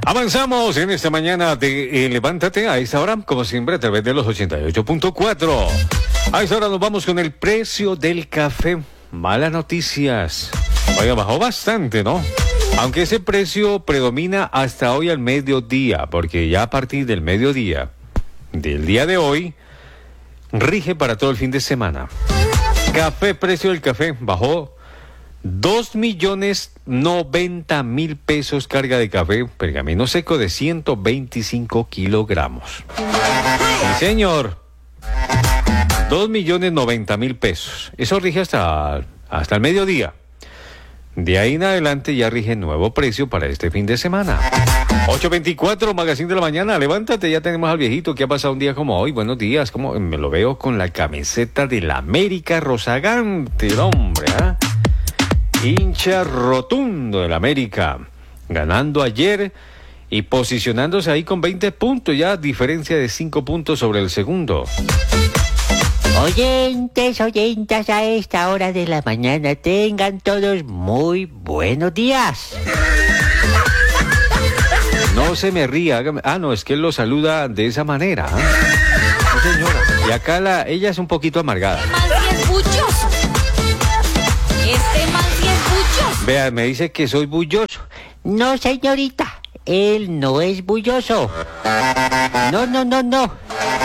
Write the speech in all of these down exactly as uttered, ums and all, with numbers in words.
Avanzamos en esta mañana de eh, Levántate a esta hora, como siempre, a través de los ochenta y ocho punto cuatro. A esta hora nos vamos con el precio del café. Malas noticias. Oiga, bajó bastante, ¿no? Aunque ese precio predomina hasta hoy al mediodía, porque ya a partir del mediodía del día de hoy, rige para todo el fin de semana. Café, precio del café, bajó dos millones noventa mil pesos, carga de café, pergamino seco de ciento veinticinco kilogramos. Sí, señor. Dos millones noventa mil pesos. Eso rige hasta, hasta el mediodía. De ahí en adelante ya rige nuevo precio para este fin de semana. ocho veinticuatro, Magazine de la Mañana. Levántate, ya tenemos al viejito que ha pasado un día como hoy. Buenos días, como me lo veo con la camiseta de la América rozagante, el hombre, ¿ah? ¿eh? Hincha rotundo del América, ganando ayer y posicionándose ahí con veinte puntos, ya diferencia de cinco puntos sobre el segundo. Oyentes, oyentas, a esta hora de la mañana, tengan todos muy buenos días. No se me ría, hágame... ah, no, es que él lo saluda de esa manera, ¿eh? No, señora. Y acá la, ella es un poquito amargada. Este man sí es bulloso. Este man sí es bulloso. Vea, me dice que soy bulloso. No, señorita, él no es bulloso. No, no, no, no.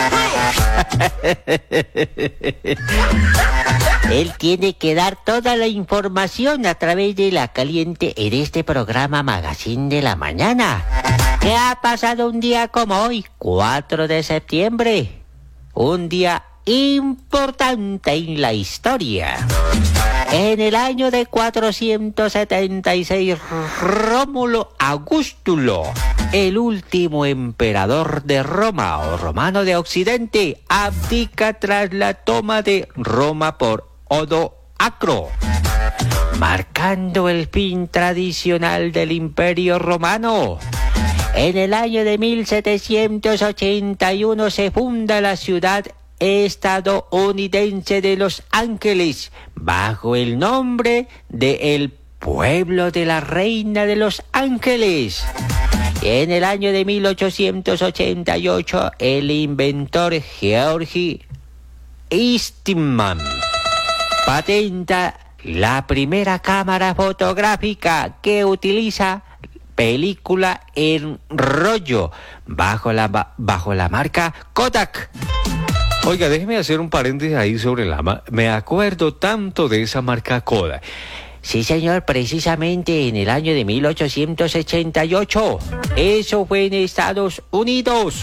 Él tiene que dar toda la información a través de La Caliente en este programa Magazine de la Mañana. ¿Qué ha pasado un día como hoy, cuatro de septiembre? Un día importante en la historia. En el año de cuatrocientos setenta y seis, Rómulo Augustulo, el último emperador de Roma o romano de Occidente, abdica tras la toma de Roma por Odoacro, marcando el fin tradicional del Imperio Romano. En el año de mil setecientos ochenta y uno se funda la ciudad estadounidense de Los Ángeles, bajo el nombre de el pueblo de la Reina de Los Ángeles. En el año de mil ochocientos ochenta y ocho, el inventor George Eastman patenta la primera cámara fotográfica que utiliza película en rollo bajo la, bajo la marca Kodak. Oiga, déjeme hacer un paréntesis ahí sobre la... Ma- me acuerdo tanto de esa marca Kodak. Sí, señor, precisamente en el año de mil ochocientos ochenta y ocho. Eso fue en Estados Unidos.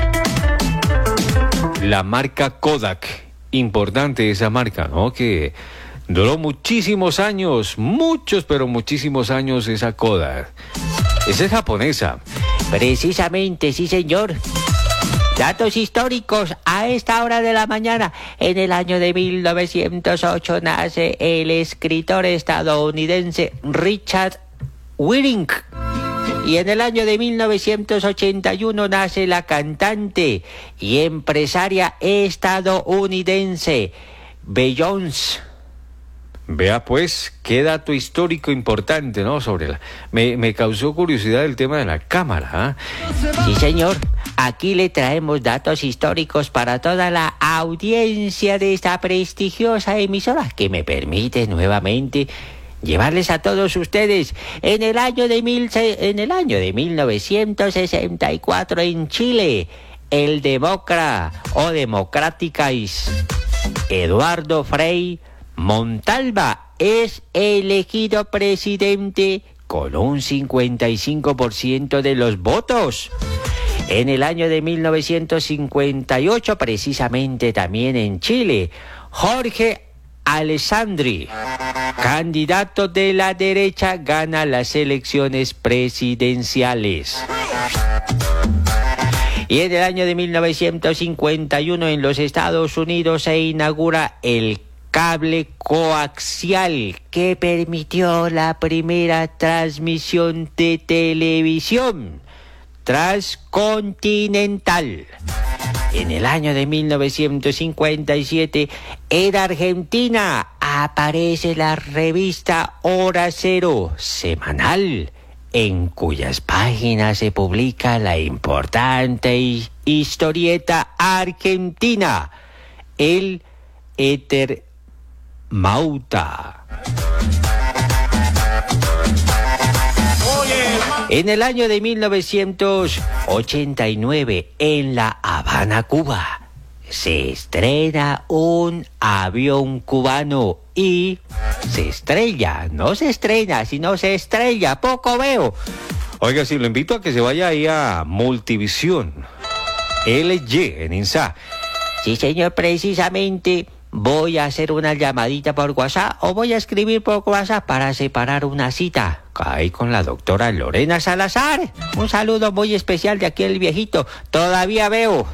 La marca Kodak. Importante esa marca, ¿no? Que duró muchísimos años, muchos, pero muchísimos años esa Kodak. Esa es japonesa. Precisamente, sí, señor. Datos históricos a esta hora de la mañana. En el año de mil novecientos ocho nace el escritor estadounidense Richard Wright. Y en el año de mil novecientos ochenta y uno nace la cantante y empresaria estadounidense Beyoncé. Vea pues, qué dato histórico importante, ¿no? Sobre la... Me, me causó curiosidad el tema de la cámara, ¿eh? Sí, señor. Aquí le traemos datos históricos para toda la audiencia de esta prestigiosa emisora que me permite nuevamente llevarles a todos ustedes. En el año de mil, en el año de mil novecientos sesenta y cuatro en Chile, el demócrata o democráticais Eduardo Frei Montalva es elegido presidente con un cincuenta y cinco por ciento de los votos. En el año de mil novecientos cincuenta y ocho, precisamente también en Chile, Jorge Alessandri, candidato de la derecha, gana las elecciones presidenciales. Y en el año de mil novecientos cincuenta y uno en los Estados Unidos se inaugura el cable coaxial que permitió la primera transmisión de televisión transcontinental. En el año de mil novecientos cincuenta y siete, en Argentina aparece la revista Hora Cero, semanal, en cuyas páginas se publica la importante hi- historieta argentina, el Eternauta. En el año de mil novecientos ochenta y nueve, en La Habana, Cuba, se estrena un avión cubano y se estrella, no se estrena, sino se estrella, poco veo. Oiga, sí, lo invito a que se vaya ahí a Multivisión, L Y en INSA. Sí, señor, precisamente voy a hacer una llamadita por WhatsApp o voy a escribir por WhatsApp para separar una cita ahí con la doctora Lorena Salazar. Un saludo muy especial de aquí el viejito, todavía veo.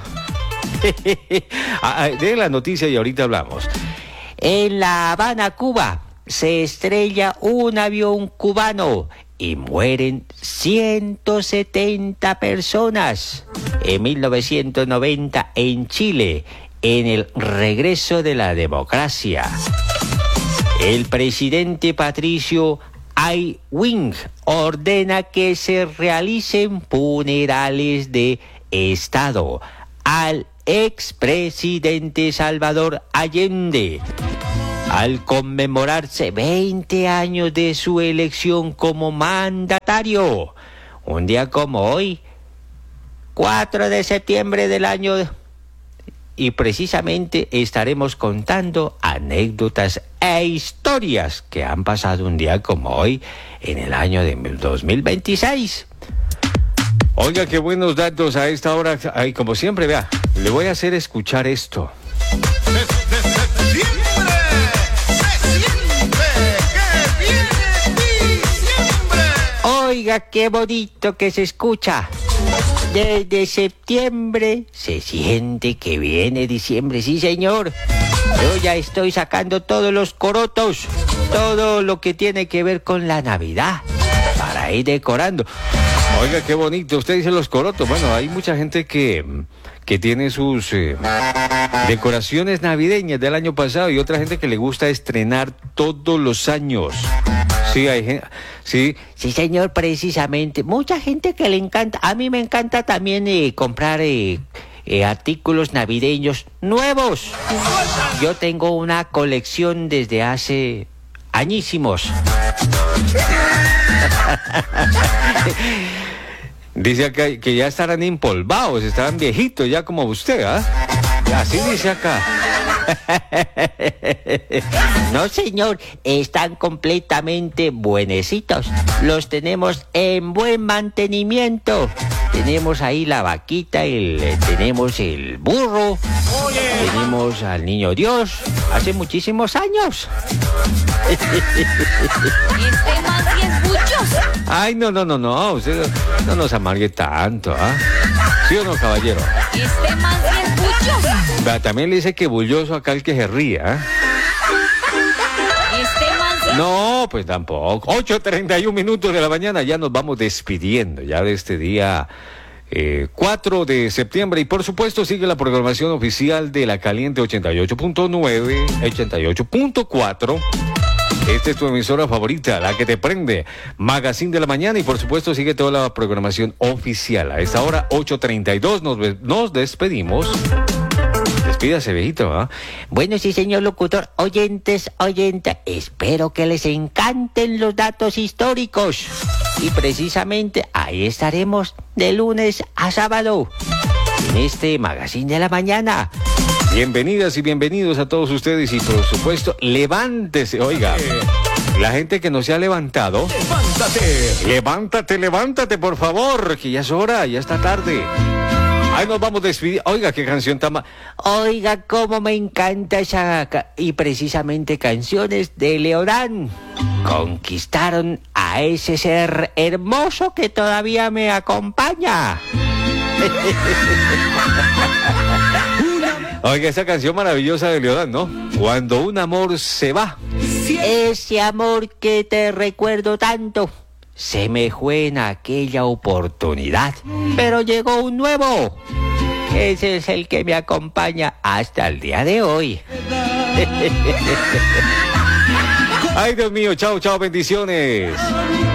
Ah, de la noticia y ahorita hablamos. En La Habana, Cuba, se estrella un avión cubano y mueren ciento setenta personas. En mil novecientos noventa, en Chile, en el regreso de la democracia, el presidente Patricio Aylwin ordena que se realicen funerales de Estado al expresidente Salvador Allende, al conmemorarse veinte años de su elección como mandatario. Un día como hoy, cuatro de septiembre del año, y precisamente estaremos contando anécdotas e historias que han pasado un día como hoy en el año de dos mil veintiséis. Oiga, qué buenos datos a esta hora. Ay, como siempre, vea, le voy a hacer escuchar esto. Oiga, qué bonito que se escucha. Desde septiembre se siente que viene diciembre, sí señor. Yo ya estoy sacando todos los corotos, todo lo que tiene que ver con la Navidad, para ir decorando. Oiga, qué bonito. Usted dice los corotos. Bueno, hay mucha gente que, que tiene sus eh, decoraciones navideñas del año pasado y otra gente que le gusta estrenar todos los años. Sí, hay gente, sí. Sí, señor, precisamente. Mucha gente que le encanta. A mí me encanta también eh, comprar eh, eh, artículos navideños nuevos. Yo tengo una colección desde hace añísimos. Dice acá que ya estarán empolvados, estarán viejitos ya como usted, ¿ah? ¿eh? Así dice acá. No, señor, están completamente buenecitos. Los tenemos en buen mantenimiento. Tenemos ahí la vaquita, el, eh, tenemos el burro, tenemos al niño Dios, hace muchísimos años. Este más bien bulloso. Ay, no, no, no, no, usted no, no nos amargue tanto, ¿ah? ¿Sí o no, caballero? Este más bien bulloso. Va, también le dice que bulloso acá el que se ría, ¿ah? Este más bien. No, pues tampoco. ocho treinta y un minutos de la mañana, ya nos vamos despidiendo ya de este día eh, cuatro de septiembre. Y por supuesto sigue la programación oficial de La Caliente ochenta y ocho punto nueve, ochenta y ocho punto cuatro. Esta es tu emisora favorita, la que te prende. Magazine de la mañana y por supuesto sigue toda la programación oficial. A esta hora, ocho treinta y dos, nos, nos despedimos. Despídase, viejito, ¿ah? ¿eh? Bueno, sí, señor locutor. Oyentes, oyentes, espero que les encanten los datos históricos. Y precisamente ahí estaremos de lunes a sábado en este Magazine de la mañana. Bienvenidas y bienvenidos a todos ustedes y por supuesto, levántese, oiga. La gente que no se ha levantado, ¡Levántate! levántate, levántate, por favor, que ya es hora, ya está tarde. Ahí nos vamos a despedir. Oiga, qué canción tan ma... Oiga, cómo me encanta esa... ca- Y precisamente canciones de Leodán conquistaron a ese ser hermoso que todavía me acompaña. Oiga, esa canción maravillosa de Leodán, ¿no? Cuando un amor se va. Ese amor que te recuerdo tanto se me fue en aquella oportunidad, pero llegó un nuevo. Ese es el que me acompaña hasta el día de hoy. Ay, Dios mío, chao, chao, bendiciones.